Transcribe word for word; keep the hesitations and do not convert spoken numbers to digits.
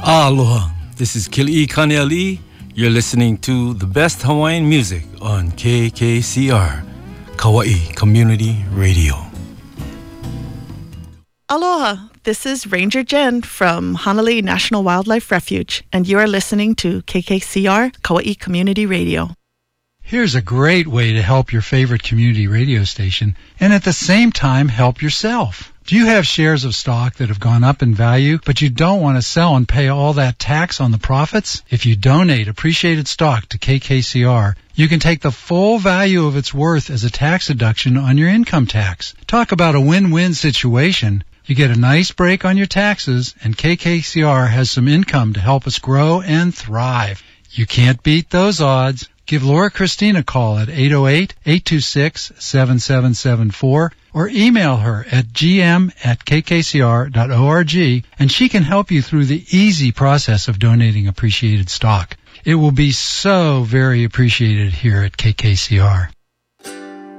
Aloha, this is Kili'i Kaneali'i. You're listening to the best Hawaiian music on K K C R, Kauai Community Radio. Aloha, this is Ranger Jen from Hanalei National Wildlife Refuge, and you are listening to K K C R, Kauai Community Radio. Here's a great way to help your favorite community radio station and at the same time help yourself. Do you have shares of stock that have gone up in value, but you don't want to sell and pay all that tax on the profits? If you donate appreciated stock to K K C R, you can take the full value of its worth as a tax deduction on your income tax. Talk about a win-win situation. You get a nice break on your taxes, and K K C R has some income to help us grow and thrive. You can't beat those odds. Give Laura Christine a call at eight oh eight, eight two six, seven seven seven four or email her at g m at k k c r dot org, and she can help you through the easy process of donating appreciated stock. It will be so very appreciated here at K K C R.